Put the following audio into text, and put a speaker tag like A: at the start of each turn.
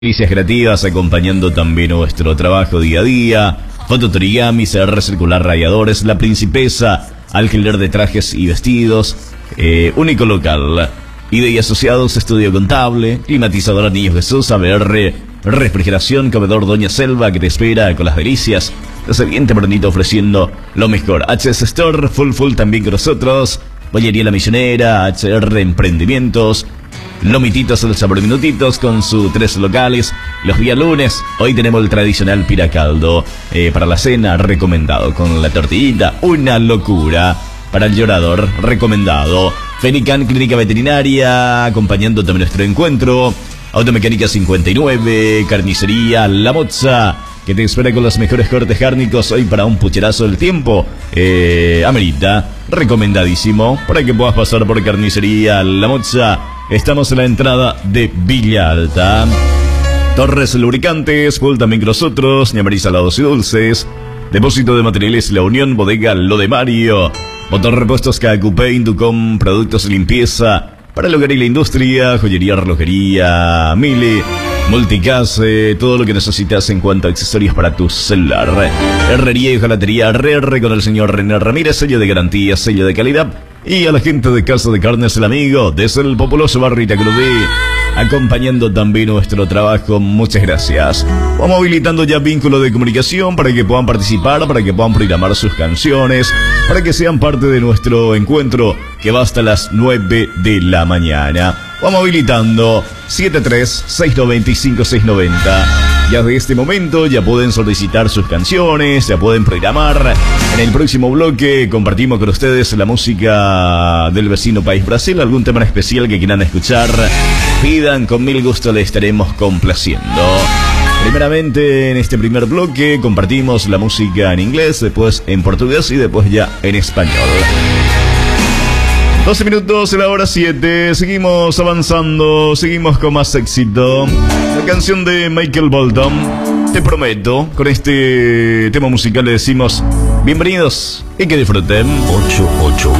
A: Delicias creativas acompañando también nuestro trabajo día a día. Fototorigami, CR circular rayadores, La Principesa, alquiler de trajes y vestidos, único local. IDE y asociados, estudio contable, climatizadora Niño Jesús, ABR, refrigeración, comedor Doña Selva que te espera con las delicias. Desde bien tempranito ofreciendo lo mejor. HS Store, full también con nosotros. Bollería La Misionera, HR Emprendimientos. Lomititos del Sabor Minutitos con sus 3 locales. Los días lunes, hoy tenemos el tradicional piracaldo para la cena, recomendado. Con la tortillita, una locura. Para el llorador, recomendado. Fenican Clínica Veterinaria, acompañando también nuestro encuentro. Automecánica 59, Carnicería La Mozza, que te espera con los mejores cortes cárnicos hoy para un pucherazo del tiempo. Amerita, recomendadísimo, para que puedas pasar por Carnicería La Mozza. Estamos en la entrada de Villa Alta. Torres Lubricantes, full también con nosotros. Ñamari Salados y Dulces. Depósito de Materiales La Unión, Bodega Lo de Mario. Motor Repuestos KQP, Inducom, productos de limpieza para el hogar y la industria, joyería, relojería, Mili, Multicase, todo lo que necesitas en cuanto a accesorios para tu celular. Herrería y hojalatería RR con el señor René Ramírez, sello de garantía, sello de calidad. Y a la gente de Casa de Carnes El Amigo, desde el populoso barrio Itacurubí, acompañando también nuestro trabajo. Muchas gracias. Vamos habilitando ya vínculo de comunicación para que puedan participar, para que puedan programar sus canciones, para que sean parte de nuestro encuentro que va hasta las 9 de la mañana. Vamos habilitando 73-695-690. Ya de este momento ya pueden solicitar sus canciones, ya pueden programar. En el próximo bloque compartimos con ustedes la música del vecino país Brasil, algún tema en especial que quieran escuchar. Pidan, con mil gusto le estaremos complaciendo. Primeramente en este primer bloque compartimos la música en inglés, después en portugués y después ya en español. 12 minutos de la hora 7, seguimos avanzando, seguimos con más éxito. La canción de Michael Bolton, Te Prometo. Con este tema musical le decimos bienvenidos y que disfruten.
B: 881